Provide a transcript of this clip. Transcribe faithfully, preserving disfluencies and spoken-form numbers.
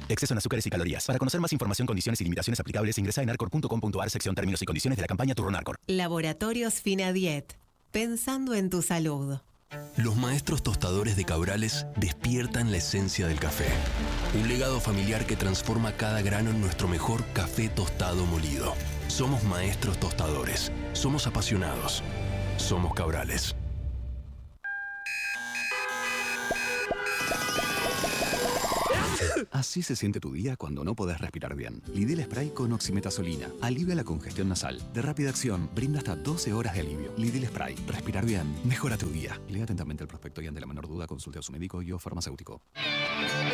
Exceso en azúcares y calorías. Para conocer más información, condiciones y limitaciones aplicables, ingresa en arcor punto com punto ar, sección términos y condiciones de la campaña Turronarcor. Laboratorios Finadiet. Pensando en tu salud. Los maestros tostadores de Cabrales despiertan la esencia del café. Un legado familiar que transforma cada grano en nuestro mejor café tostado molido. Somos maestros tostadores. Somos apasionados. Somos Cabrales. Así se siente tu día cuando no podés respirar bien. Lidl Spray con oximetazolina. Alivia la congestión nasal. De rápida acción, brinda hasta doce horas de alivio. Lidl Spray. Respirar bien. Mejora tu día. Lea atentamente el prospecto y ante la menor duda consulte a su médico y o farmacéutico.